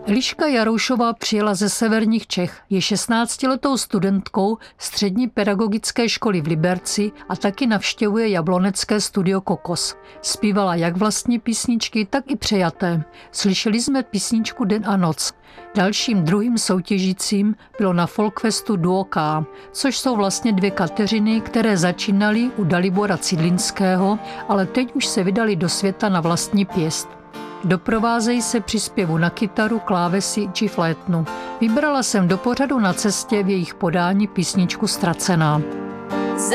Eliška Jaroušová přijela ze severních Čech, je 16letou studentkou střední pedagogické školy v Liberci a taky navštěvuje jablonecké studio Kokos. Zpívala jak vlastní písničky, tak i přejaté. Slyšeli jsme písničku Den a noc. Dalším druhým soutěžícím bylo na Folkfestu Duo K, což jsou vlastně dvě Kateřiny, které začínaly u Dalibora Cidlinského, ale teď už se vydali do světa na vlastní pěst. Doprovázejí se při zpěvu na kytaru, klávesy či flétnu. Vybrala jsem do pořadu Na cestě v jejich podání písničku Ztracená.